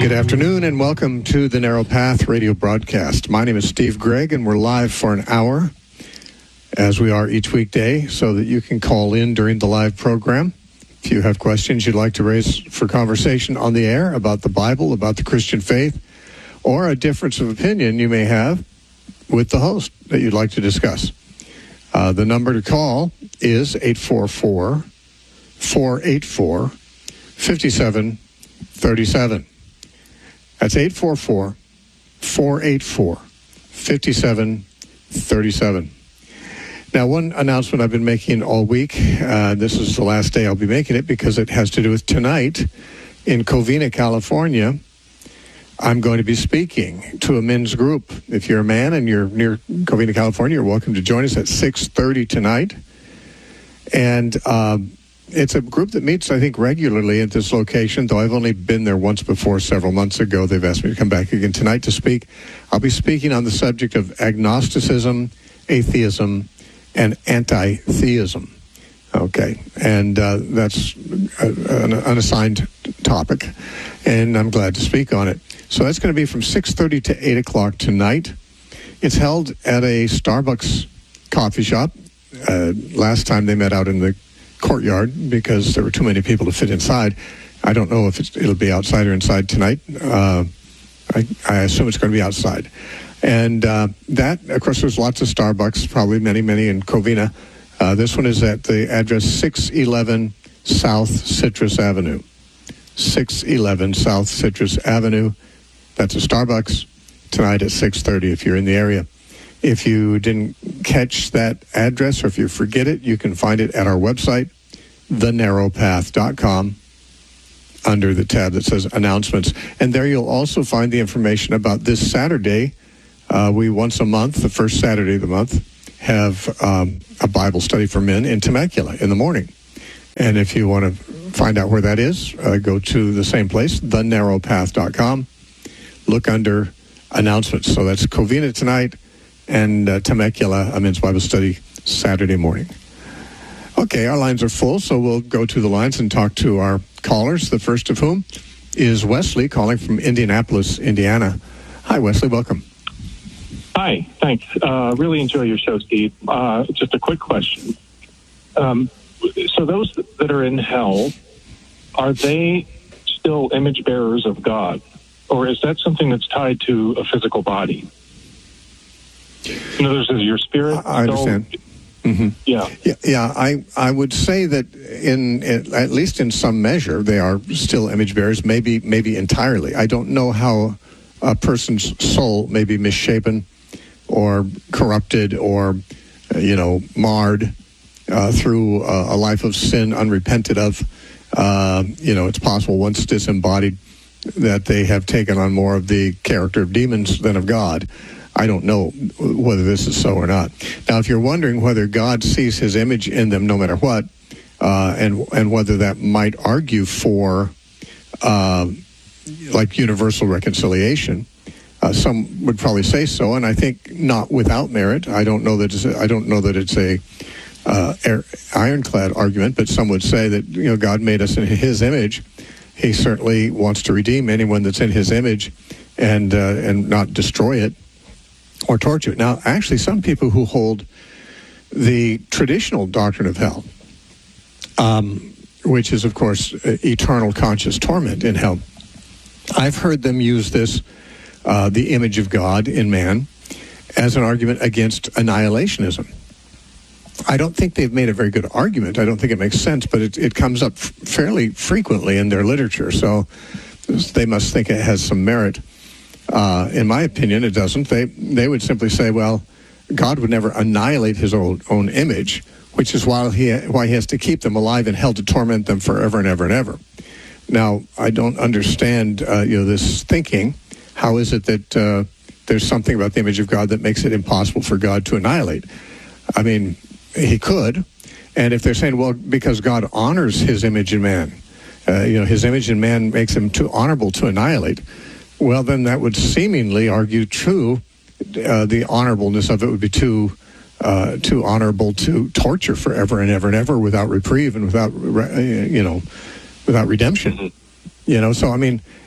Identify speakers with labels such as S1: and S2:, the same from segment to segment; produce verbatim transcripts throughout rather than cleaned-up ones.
S1: Good afternoon and welcome to the Narrow Path radio broadcast. My name is Steve Gregg and we're live for an hour, as we are each weekday, so that you can call in during the live program. If you have questions you'd like to raise for conversation on the air about the Bible, about the Christian faith, or a difference of opinion you may have with the host that you'd like to discuss. Uh, the number to call is eight four four, four eight four, five seven three seven. That's eight four four, four eight four, five seven three seven. Now, one announcement I've been making all week, uh, this is the last day I'll be making it because it has to do with tonight in Covina, California. I'm going to be speaking to a men's group. If you're a man and you're near Covina, California, you're welcome to join us at six thirty tonight. And um, it's a group that meets, I think, regularly at this location, though I've only been there once before several months ago. They've asked me to come back again tonight to speak. I'll be speaking on the subject of agnosticism, atheism, and anti-theism. Okay, and uh, that's a, an unassigned topic, and I'm glad to speak on it. So that's going to be from six thirty to eight o'clock tonight. It's held at a Starbucks coffee shop. Uh, last time they met out in the courtyard because there were too many people to fit inside. I don't know if it's, it'll be outside or inside tonight. Uh, I, I assume it's going to be outside. And uh, that, of course, there's lots of Starbucks, probably many, many in Covina. Uh, this one is at the address six eleven South Citrus Avenue. six eleven South Citrus Avenue. That's a Starbucks tonight at six thirty if you're in the area. If you didn't catch that address or if you forget it, you can find it at our website, the narrow path dot com, under the tab that says announcements. And there you'll also find the information about this Saturday. Uh, we once a month, the first Saturday of the month, have um, a Bible study for men in Temecula in the morning. And if you want to find out where that is, uh, go to the same place, the narrow path dot com. Look under announcements. So that's Covina tonight and uh, Temecula, a men's Bible study Saturday morning. Okay, our lines are full, so we'll go to the lines and talk to our callers, the first of whom is Wesley, calling from Indianapolis, Indiana. Hi, Wesley, welcome.
S2: Hi, thanks. Uh, really enjoy your show, Steve. Uh, just a quick question. Um, so those that are in hell, are they still image bearers of God? Or is that something that's tied to a physical body? In other words, is your spirit
S1: I understand.
S2: Still,
S1: mm-hmm.
S2: yeah.
S1: yeah. Yeah, I, I would say that in, in at least in some measure, they are still image bearers, maybe maybe entirely. I don't know how a person's soul may be misshapen or corrupted or, uh, you know, marred uh, through uh, a life of sin unrepented of. Uh, you know, it's possible once disembodied that they have taken on more of the character of demons than of God. I don't know whether this is so or not. Now, if you're wondering whether God sees his image in them no matter what, uh, and and whether that might argue for, uh, like, universal reconciliation, uh, some would probably say so, and I think not without merit. I don't know that it's a, I don't know that it's a uh, air, ironclad argument, but some would say that, you know, God made us in his image. He certainly wants to redeem anyone that's in his image and uh, and not destroy it or torture it. Now, actually, some people who hold the traditional doctrine of hell, um, which is, of course, eternal conscious torment in hell, I've heard them use this, uh, the image of God in man, as an argument against annihilationism. I don't think they've made a very good argument. I don't think it makes sense, but it, it comes up f- fairly frequently in their literature, so they must think it has some merit. Uh, in my opinion, it doesn't. They they would simply say, well, God would never annihilate his own, own image, which is why he, why he has to keep them alive in hell to torment them forever and ever and ever. Now, I don't understand uh, you know, this thinking. How is it that uh, there's something about the image of God that makes it impossible for God to annihilate? I mean, he could. And if they're saying, well, because God honors his image in man, uh, you know, his image in man makes him too honorable to annihilate, well, then that would seemingly argue true. Uh, the honorableness of it would be too uh, too honorable to torture forever and ever and ever without reprieve and without, you know, without redemption. Mm-hmm. You know, so, I mean,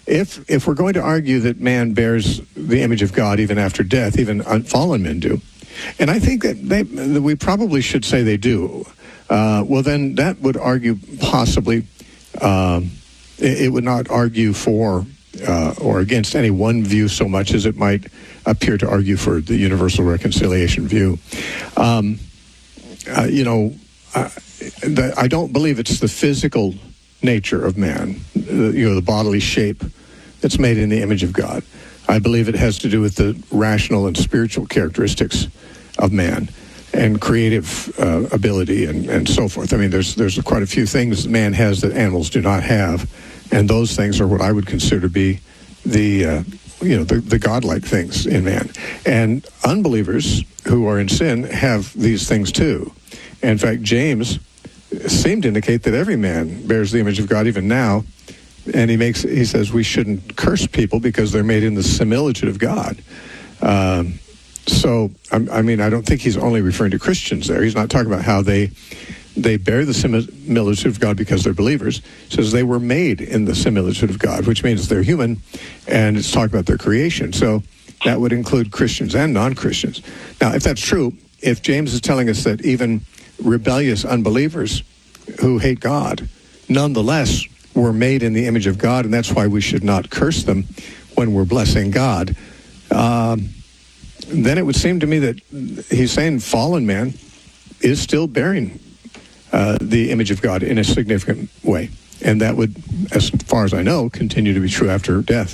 S1: if if we're going to argue that man bears the image of God even after death, even fallen men do, and I think that, they, that we probably should say they do, uh, well, then that would argue possibly, um, it, it would not argue for uh, or against any one view so much as it might appear to argue for the universal reconciliation view. Um, uh, you know, uh, the, I don't believe it's the physical nature of man, the, you know, the bodily shape that's made in the image of God. I believe it has to do with the rational and spiritual characteristics of man and creative uh, ability and, and so forth. I mean, there's there's quite a few things man has that animals do not have, and those things are what I would consider to be the uh, you know the, the godlike things in man. And unbelievers who are in sin have these things too. And in fact, James seemed to indicate that every man bears the image of God even now, and he makes he says we shouldn't curse people because they're made in the similitude of God. Um, so I, I mean, I don't think he's only referring to Christians there. He's not talking about how they they bear the similitude of God because they're believers. He says they were made in the similitude of God, which means they're human, and it's talking about their creation. So that would include Christians and non-Christians. Now, if that's true, if James is telling us that even rebellious unbelievers who hate God nonetheless were made in the image of God, and that's why we should not curse them when we're blessing God, um, then it would seem to me that he's saying fallen man is still bearing uh, the image of God in a significant way. And that would, as far as I know, continue to be true after death.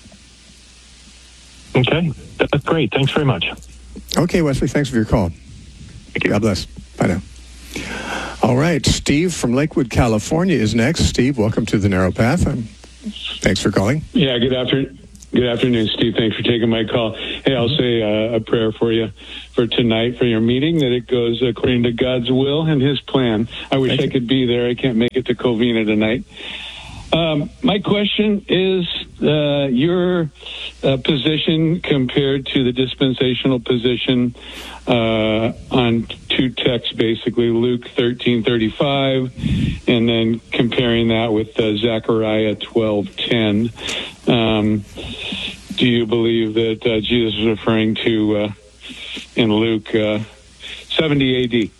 S2: Okay, that's great. Thanks very much.
S1: Okay, Wesley, thanks for your call.
S2: Thank you.
S1: God bless. Bye now. All right, Steve from Lakewood, California is next. Steve, welcome to the Narrow Path. Um, thanks for calling.
S3: Yeah, good afternoon. Good afternoon, Steve. Thanks for taking my call. Hey, I'll say uh, a prayer for you for tonight for your meeting, that it goes according to God's will and His plan. I wish
S1: Thank
S3: I
S1: you.
S3: could be there. I can't make it to Covina tonight. Um, my question is uh, your uh, position compared to the dispensational position uh, on two texts, basically Luke thirteen thirty-five, and then comparing that with uh, Zechariah twelve ten. Um, do you believe that uh, Jesus is referring to uh, in Luke uh, seventy A D?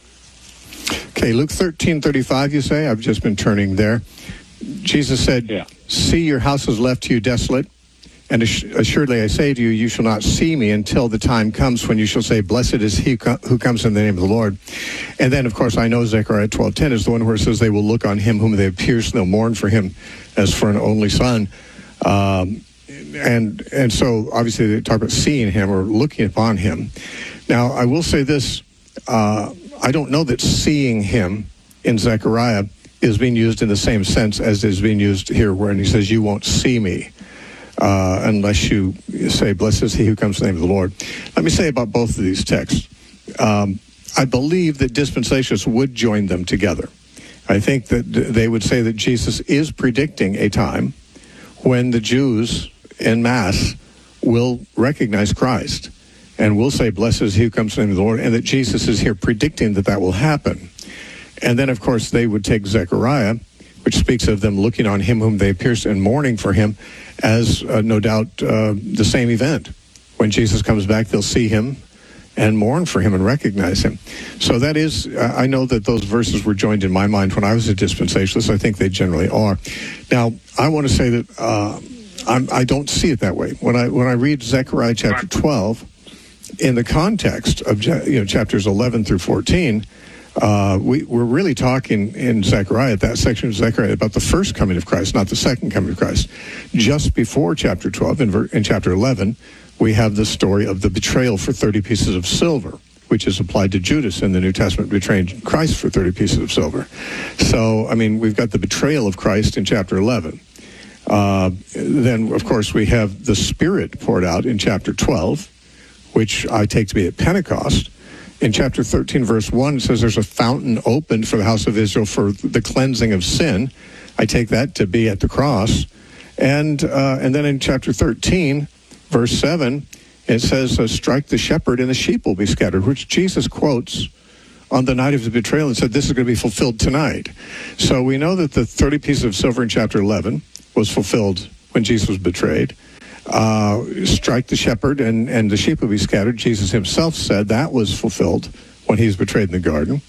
S1: Okay, Luke thirteen thirty-five, you say? I've just been turning there. Jesus said,
S3: Yeah.
S1: See, your house is left to you desolate, and assuredly I say to you, you shall not see me until the time comes when you shall say, Blessed is he who comes in the name of the Lord. And then, of course, I know Zechariah twelve ten is the one where it says they will look on him whom they have pierced, and they'll mourn for him as for an only son. Um, and and so, obviously, they talk about seeing him or looking upon him. Now, I will say this. Uh, I don't know that seeing him in Zechariah is being used in the same sense as is being used here, wherein he says, you won't see me uh, unless you say, blessed is he who comes in the name of the Lord. Let me say about both of these texts. Um, I believe that dispensationalists would join them together. I think that they would say that Jesus is predicting a time when the Jews en masse will recognize Christ and will say, blessed is he who comes in the name of the Lord, and that Jesus is here predicting that that will happen. And then, of course, they would take Zechariah, which speaks of them looking on him whom they pierced and mourning for him, as uh, no doubt uh, the same event. When Jesus comes back, they'll see him and mourn for him and recognize him. So that is, uh, I know that those verses were joined in my mind when I was a dispensationalist. I think they generally are. Now, I want to say that uh, I'm, I don't see it that way. When I when I read Zechariah chapter twelve, in the context of you know chapters eleven through fourteen, Uh, we, we're really talking in Zechariah, that section of Zechariah, about the first coming of Christ, not the second coming of Christ. Just before chapter twelve, in, ver, in chapter eleven, we have the story of the betrayal for thirty pieces of silver, which is applied to Judas in the New Testament, betraying Christ for thirty pieces of silver. So, I mean, we've got the betrayal of Christ in chapter eleven. Uh, then, of course, we have the Spirit poured out in chapter twelve, which I take to be at Pentecost. In chapter thirteen, verse one, it says there's a fountain opened for the house of Israel for the cleansing of sin. I take that to be at the cross. And uh, and then in chapter thirteen, verse seven, it says, uh, strike the shepherd and the sheep will be scattered, which Jesus quotes on the night of his betrayal and said, this is going to be fulfilled tonight. So we know that the thirty pieces of silver in chapter eleven was fulfilled when Jesus was betrayed. Uh, strike the shepherd and, and the sheep will be scattered. Jesus himself said that was fulfilled when he was betrayed in the garden.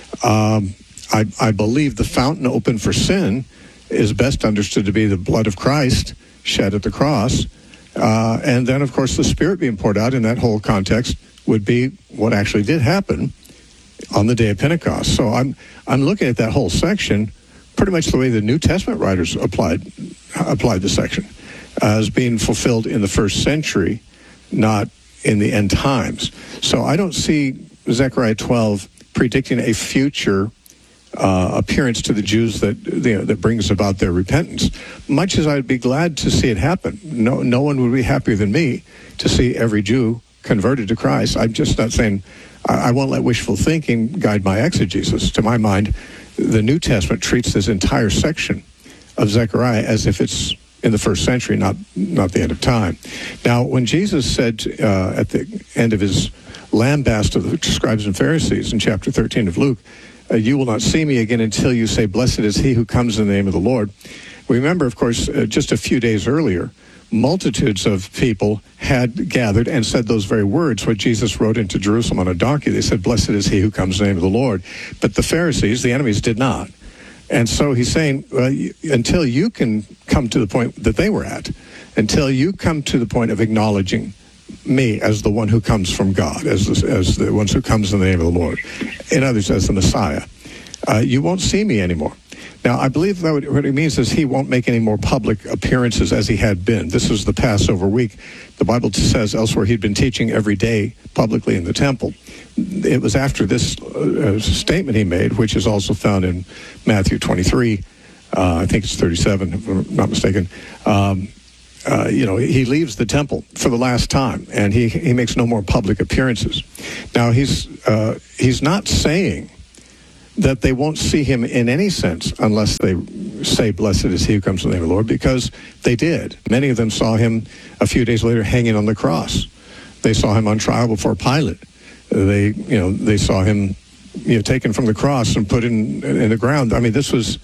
S1: Um, I, I believe the fountain open for sin is best understood to be the blood of Christ shed at the cross. Uh, and then, of course, the Spirit being poured out in that whole context would be what actually did happen on the day of Pentecost. So I'm I'm looking at that whole section pretty much the way the New Testament writers applied applied the section, as being fulfilled in the first century, not in the end times. So I don't see Zechariah twelve predicting a future uh, appearance to the Jews that you know, that brings about their repentance. Much as I'd be glad to see it happen, no no one would be happier than me to see every Jew converted to Christ. I'm just not saying I, I won't let wishful thinking guide my exegesis. To my mind, the New Testament treats this entire section of Zechariah as if it's in the first century, not not the end of time. Now, when Jesus said uh, at the end of his lambast of the scribes and Pharisees in chapter thirteen of Luke, uh, you will not see me again until you say, blessed is he who comes in the name of the Lord. Remember, of course, uh, just a few days earlier, multitudes of people had gathered and said those very words when Jesus rode into Jerusalem on a donkey. They said, blessed is he who comes in the name of the Lord. But the Pharisees, the enemies, did not. And so he's saying, well, you, until you can come to the point that they were at, until you come to the point of acknowledging me as the one who comes from God, as the, as the ones who comes in the name of the Lord, in others as the Messiah, uh, you won't see me anymore. Now, I believe that what it means is he won't make any more public appearances as he had been. This was the Passover week. The Bible says elsewhere he'd been teaching every day publicly in the temple. It was after this uh, statement he made, which is also found in Matthew twenty-three, uh, I think it's thirty-seven, if I'm not mistaken. Um, uh, you know, he leaves the temple for the last time, and he, he makes no more public appearances. Now, he's uh, he's not saying that they won't see him in any sense unless they say, blessed is he who comes in the name of the Lord, because they did. Many of them saw him a few days later hanging on the cross. They saw him on trial before Pilate. They, you know, they saw him, you know, taken from the cross and put in in the ground. I mean, this was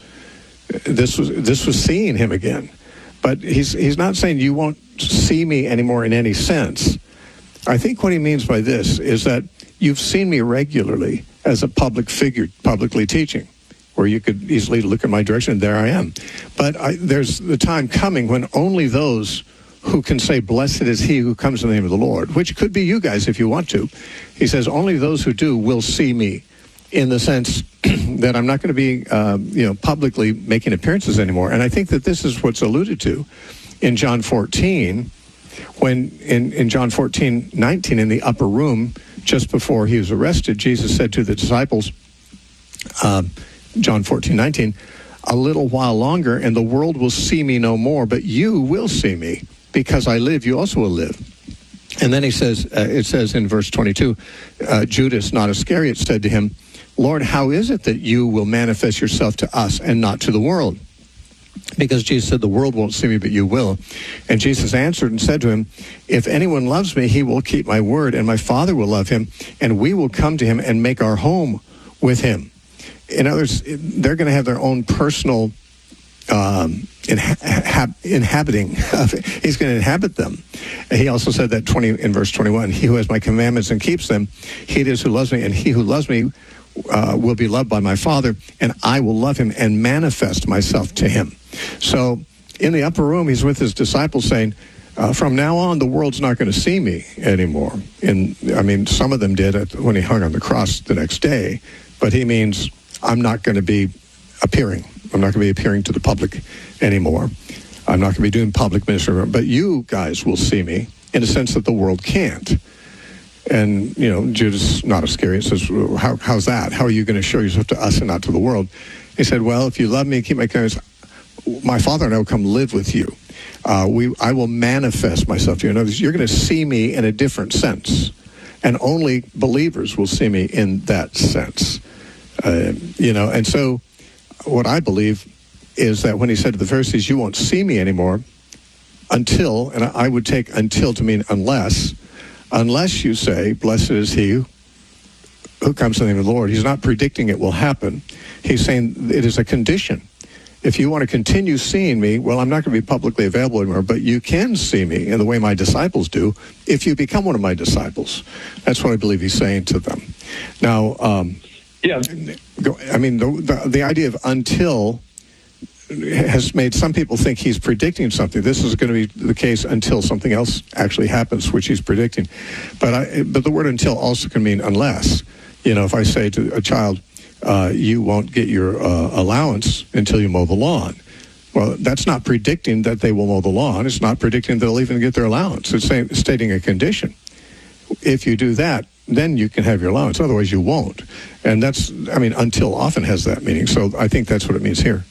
S1: this was this was seeing him again. But he's he's not saying you won't see me anymore in any sense. I think what he means by this is that you've seen me regularly as a public figure, publicly teaching, where you could easily look in my direction, and there I am. But I, there's the time coming when only those who can say, blessed is he who comes in the name of the Lord, which could be you guys if you want to. He says, only those who do will see me, in the sense that I'm not going to be, uh, you know, publicly making appearances anymore. And I think that this is what's alluded to in John fourteen, when in, in John fourteen nineteen, in the upper room, just before he was arrested, Jesus said to the disciples, uh, John fourteen nineteen, a little while longer, and the world will see me no more, but you will see me. Because I live, you also will live. And then he says, uh, it says in verse twenty-two, uh, Judas, not Iscariot, said to him, Lord, how is it that you will manifest yourself to us and not to the world? Because Jesus said, the world won't see me, but you will. And Jesus answered and said to him, if anyone loves me, he will keep my word, and my Father will love him, and we will come to him and make our home with him. In other words, they're going to have their own personal um, inha- inhabiting. He's going to inhabit them. He also said that twenty in verse twenty-one, he who has my commandments and keeps them, he it is who loves me, and he who loves me uh, will be loved by my Father, and I will love him and manifest myself to him. So in the upper room, he's with his disciples saying, uh, from now on, the world's not going to see me anymore. And I mean, some of them did it when he hung on the cross the next day, but he means I'm not going to be appearing. I'm not going to be appearing to the public anymore. I'm not going to be doing public ministry, but you guys will see me in a sense that the world can't. And, you know, Judas, not Iscariot, says, well, how, how's that? How are you going to show yourself to us and not to the world? He said, well, if you love me, keep my commandments, my Father and I will come live with you. Uh, we, I will manifest myself to you. In other words, you're going to see me in a different sense. And only believers will see me in that sense. Uh, you know, and so what I believe is that when he said to the Pharisees, you won't see me anymore until, and I would take until to mean unless, unless you say, blessed is he who comes in the name of the Lord. He's not predicting it will happen. He's saying it is a condition. if you want to continue seeing me, well, I'm not going to be publicly available anymore, but you can see me in the way my disciples do if you become one of my disciples. That's what I believe he's saying to them. Now, um,
S3: yeah,
S1: I mean, the, the, the idea of until has made some people think he's predicting something. This is going to be the case until something else actually happens, which he's predicting. But I, but the word until also can mean unless. You know, if I say to a child, uh, you won't get your uh, allowance until you mow the lawn. Well, that's not predicting that they will mow the lawn. It's not predicting they'll even get their allowance. It's saying, stating a condition. If you do that, then you can have your allowance. Otherwise, you won't. And that's, I mean, until often has that meaning. So I think that's what it means here.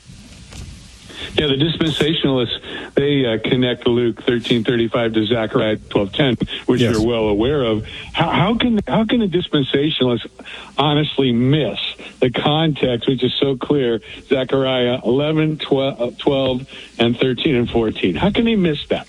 S3: Yeah, the dispensationalists, they uh, connect Luke thirteen thirty-five to Zechariah twelve ten, which
S1: yes.
S3: you're well aware of. How, how can how can a dispensationalist honestly miss the context, which is so clear, Zechariah eleven, twelve, and thirteen and fourteen? How can they miss that?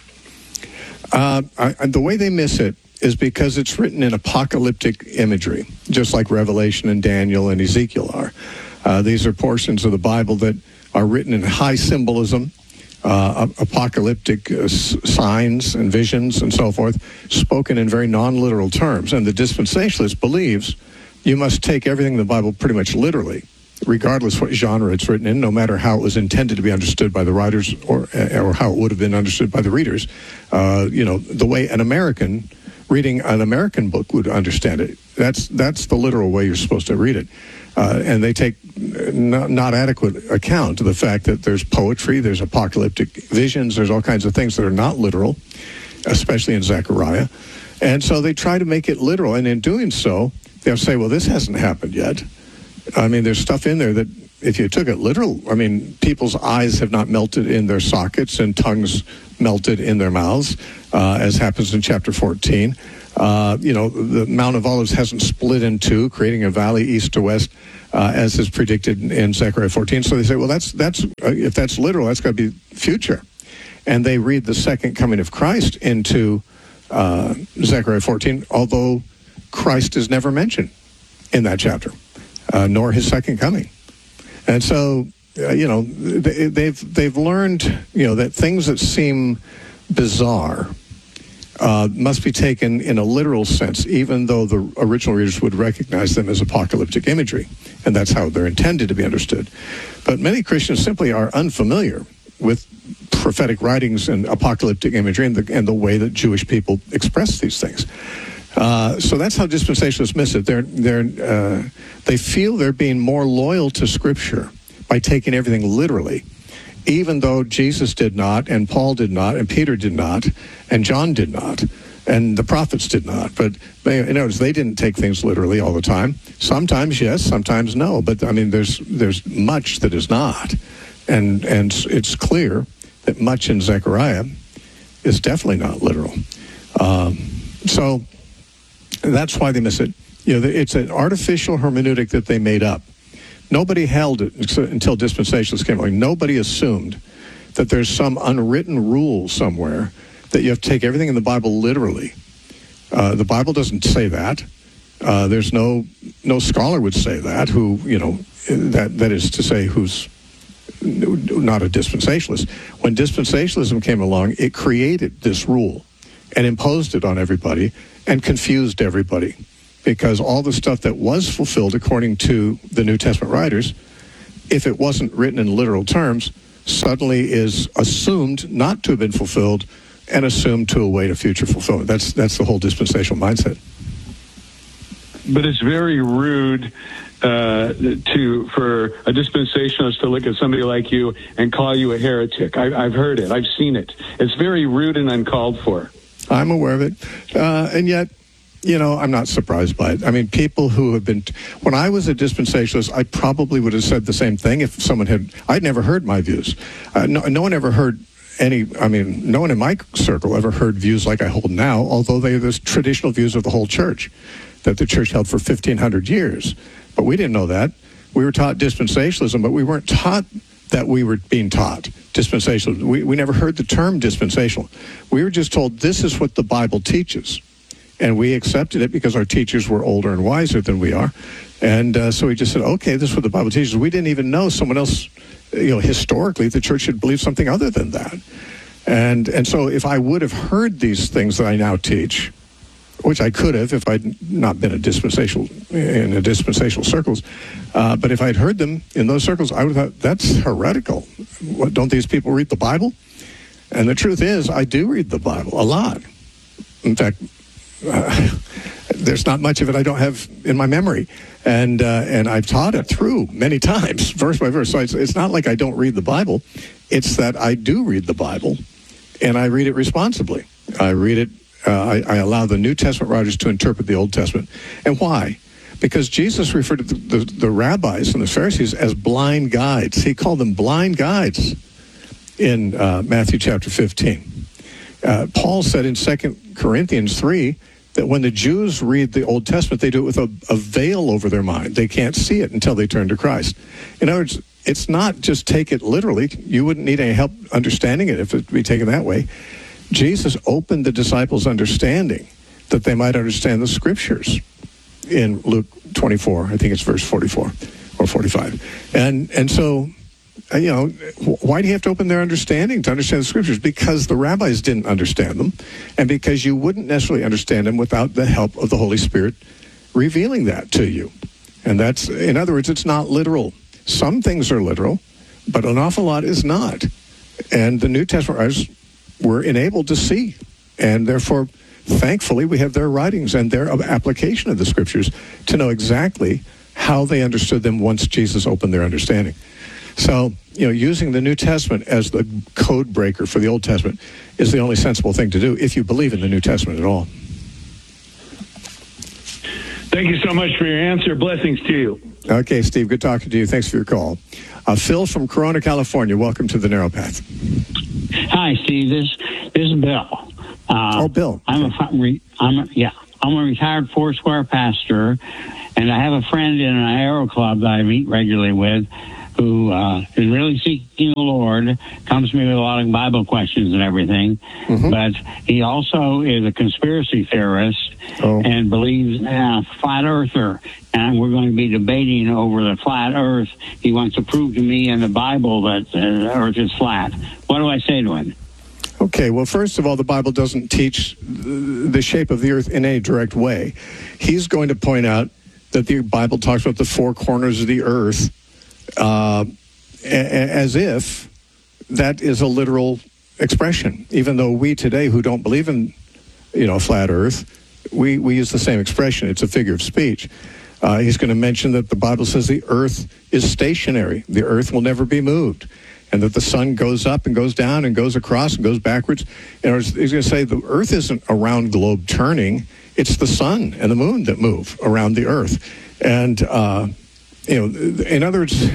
S1: Uh, I, the way they miss it is because it's written in apocalyptic imagery, just like Revelation and Daniel and Ezekiel are. Uh, these are portions of the Bible that are written in high symbolism, uh, apocalyptic uh, signs and visions and so forth, spoken in very non-literal terms. And the dispensationalist believes you must take everything in the Bible pretty much literally, regardless what genre it's written in, no matter how it was intended to be understood by the writers or or how it would have been understood by the readers. Uh, you know, the way an American reading an American book would understand it. That's that's the literal way you're supposed to read it. Uh, and they take not, not adequate account of the fact that there's poetry, there's apocalyptic visions, there's all kinds of things that are not literal, especially in Zechariah. And so they try to make it literal. And in doing so, they'll say, well, this hasn't happened yet. I mean, there's stuff in there that if you took it literal, I mean, people's eyes have not melted in their sockets and tongues melted in their mouths, uh, as happens in chapter fourteen. Uh, you know, the Mount of Olives hasn't split in two, creating a valley east to west, uh, as is predicted in Zechariah fourteen. So they say, well, that's that's uh, if that's literal, that's got to be future. And they read the second coming of Christ into uh, Zechariah fourteen, although Christ is never mentioned in that chapter, uh, nor his second coming. And so, uh, you know, they, they've they've learned, you know, that things that seem bizarre Uh, must be taken in a literal sense, even though the original readers would recognize them as apocalyptic imagery, and that's how they're intended to be understood. But many Christians simply are unfamiliar with prophetic writings and apocalyptic imagery and the, and the way that Jewish people express these things. Uh, so that's how dispensationalists miss it. They're, they're, uh, they feel they're being more loyal to Scripture by taking everything literally, even though Jesus did not, and Paul did not, and Peter did not, and John did not, and the prophets did not. But they, notice they didn't take things literally all the time. Sometimes yes, sometimes no. But I mean, there's there's much that is not, and and it's clear that much in Zechariah is definitely not literal. Um, so that's why they miss it. You know, it's an artificial hermeneutic that they made up. Nobody held it until dispensationalists came along. Nobody assumed that there's some unwritten rule somewhere that you have to take everything in the Bible literally. Uh, the Bible doesn't say that. Uh, there's no no scholar would say that. Who you know that that is to say who's not a dispensationalist. When dispensationalism came along, it created this rule and imposed it on everybody and confused everybody. Because all the stuff that was fulfilled according to the New Testament writers, if it wasn't written in literal terms, suddenly is assumed not to have been fulfilled and assumed to await a future fulfillment. That's that's the whole dispensational mindset.
S3: But it's very rude uh, to for a dispensationalist to look at somebody like you and call you a heretic. I, I've heard it. I've seen it. It's very rude and uncalled for.
S1: I'm aware of it. Uh, and yet, you know, I'm not surprised by it. I mean, people who have been, when I was a dispensationalist, I probably would have said the same thing if someone had, I'd never heard my views. Uh, no, no one ever heard any, I mean, no one in my circle ever heard views like I hold now, although they are the traditional views of the whole church that the church held for fifteen hundred years. But we didn't know that. We were taught dispensationalism, but we weren't taught that we were being taught dispensationalism. We, we never heard the term dispensational. We were just told this is what the Bible teaches. And we accepted it because our teachers were older and wiser than we are. And uh, so we just said, okay, this is what the Bible teaches. We didn't even know someone else, you know, historically, the church should believe something other than that. And and so if I would have heard these things that I now teach, which I could have if I'd not been a dispensational, in a dispensational circles, uh, but if I'd heard them in those circles, I would have thought, that's heretical. What, don't these people read the Bible? And the truth is, I do read the Bible a lot. In fact, uh, there's not much of it I don't have in my memory. And uh, and I've taught it through many times, verse by verse. So it's, it's not like I don't read the Bible. It's that I do read the Bible, and I read it responsibly. I read it, uh, I, I allow the New Testament writers to interpret the Old Testament. And why? Because Jesus referred to the, the, the rabbis and the Pharisees as blind guides. He called them blind guides in uh, Matthew chapter fifteen. Uh, Paul said in Second Corinthians three that when the Jews read the Old Testament, they do it with a, a veil over their mind. They can't see it until they turn to Christ. In other words, it's not just take it literally. You wouldn't need any help understanding it if it be taken that way. Jesus opened the disciples' understanding that they might understand the Scriptures in Luke twenty-four. I think it's verse forty-four or forty-five. And and so, you know, why do you have to open their understanding to understand the Scriptures? Because the rabbis didn't understand them, and because you wouldn't necessarily understand them without the help of the Holy Spirit revealing that to you. And that's, in other words, it's not literal. Some things are literal, but an awful lot is not. And the New Testament writers were enabled to see, and therefore, thankfully, we have their writings and their application of the Scriptures to know exactly how they understood them once Jesus opened their understanding. So, you know, using the New Testament as the code breaker for the Old Testament is the only sensible thing to do if you believe in the New Testament at all.
S3: Thank you so much for your answer. Blessings to you.
S1: Okay, Steve, good talking to you. Thanks for your call. Uh, Phil from Corona, California, welcome to the Narrow Path.
S4: Hi, Steve. This, this is Bill. Uh,
S1: oh, Bill.
S4: I'm a, I'm a, yeah, I'm a retired Foursquare pastor, and I have a friend in an aero club that I meet regularly with who uh, is really seeking the Lord, comes to me with a lot of Bible questions and everything, mm-hmm. but he also is a conspiracy theorist oh. and believes in a flat earther, and we're going to be debating over the flat earth. He wants to prove to me in the Bible that the earth is flat. What do I say to him?
S1: Okay, well, first of all, the Bible doesn't teach the shape of the earth in any direct way. He's going to point out that the Bible talks about the four corners of the earth uh, as if that is a literal expression, even though we today who don't believe in, you know, flat earth, we, we use the same expression. It's a figure of speech. Uh, he's going to mention that the Bible says the earth is stationary. The earth will never be moved. And that the sun goes up and goes down and goes across and goes backwards. And he's going to say the earth isn't a round globe turning. It's the sun and the moon that move around the earth. And, uh, you know, in other words,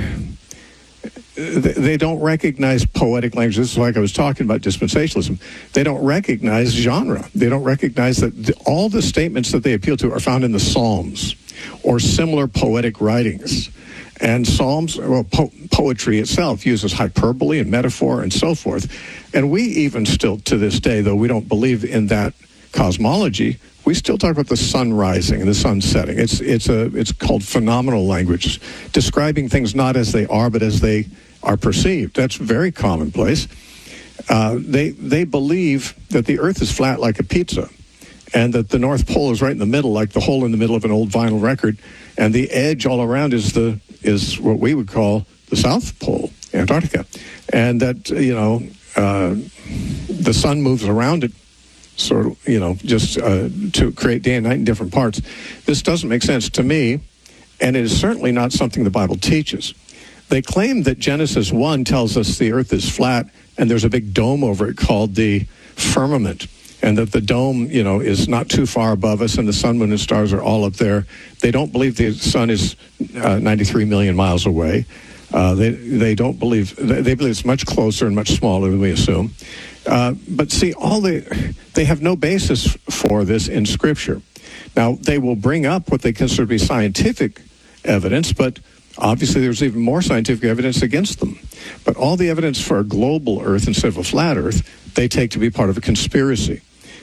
S1: they don't recognize poetic language. This is like I was talking about dispensationalism. They don't recognize genre. They don't recognize that the, all the statements that they appeal to are found in the Psalms or similar poetic writings. And Psalms, well, po- poetry itself uses hyperbole and metaphor and so forth. And we even still, to this day, though we don't believe in that cosmology, we still talk about the sun rising and the sun setting. It's it's a it's called phenomenal language, describing things not as they are, but as they are perceived. That's very commonplace. Uh, they they believe that the earth is flat like a pizza, and that the North Pole is right in the middle, like the hole in the middle of an old vinyl record, and the edge all around is the is what we would call the South Pole, Antarctica, and that, you know, uh, the sun moves around it, sort of, you know, just uh, to create day and night in different parts. This doesn't make sense to me, and it is certainly not something the Bible teaches. They claim that Genesis one tells us the earth is flat, and there's a big dome over it called the firmament, and that the dome, you know, is not too far above us, and the sun, moon, and stars are all up there. They don't believe the sun is uh, ninety-three million miles away. Uh, they they don't believe, they believe it's much closer and much smaller than we assume. Uh, but see, all the, they have no basis for this in Scripture. Now, they will bring up what they consider to be scientific evidence, but obviously there's even more scientific evidence against them. But all the evidence for a global earth instead of a flat earth, they take to be part of a conspiracy.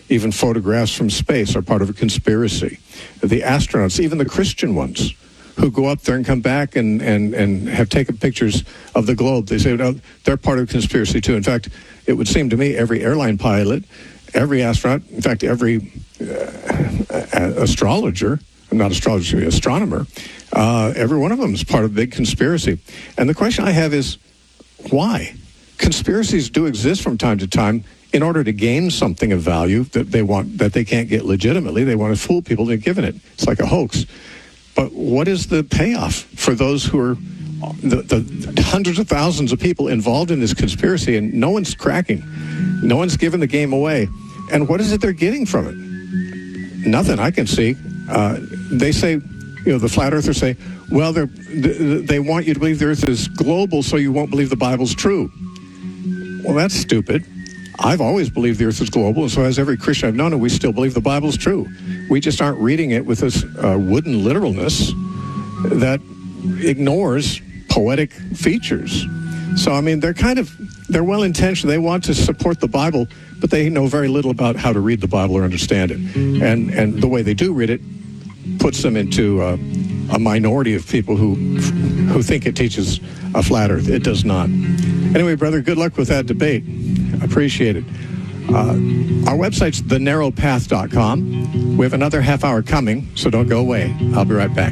S1: even photographs from space are part of a conspiracy. The astronauts, even the Christian ones, who go up there and come back and, and, and have taken pictures of the globe, they say, no, they're part of a conspiracy too. In fact, it would seem to me every airline pilot, every astronaut, in fact, every uh, astrologer, not astrologer, astronomer, uh, every one of them is part of a big conspiracy. And the question I have is, why? Conspiracies do exist from time to time in order to gain something of value that they want, that they can't get legitimately. They want to fool people into giving it. It's like a hoax. But what is the payoff for those who are the, the hundreds of thousands of people involved in this conspiracy, and no one's cracking, no one's giving the game away? And what is it they're getting from it? Nothing I can see. Uh, they say, you know, the flat earthers say, well, they they want you to believe the earth is global so you won't believe the Bible's true. Well, that's stupid. I've always believed the earth is global, and so has every Christian I've known, and we still believe the Bible's true. We just aren't reading it with this uh, wooden literalness that ignores poetic features. So, I mean, they're kind of, they're well-intentioned. They want to support the Bible, but they know very little about how to read the Bible or understand it. And and the way they do read it puts them into uh, a minority of people who who think it teaches a flat earth. It does not. Anyway, brother, good luck with that debate. Appreciate it. Uh, our website's the narrow path dot com. We have another half hour coming, so don't go away. I'll be right back.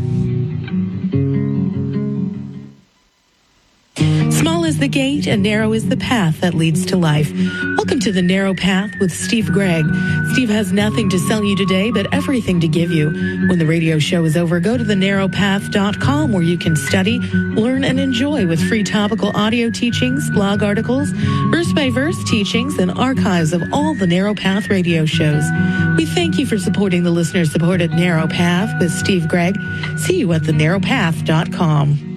S5: Small is the gate and narrow is the path that leads to life. Welcome to The Narrow Path with Steve Gregg. Steve has nothing to sell you today, but everything to give you. When the radio show is over, go to the narrow path dot com where you can study, learn, and enjoy with free topical audio teachings, blog articles, verse-by-verse teachings, and archives of all the Narrow Path radio shows. We thank you for supporting the listener-supported Narrow Path with Steve Gregg. See you at the narrow path dot com.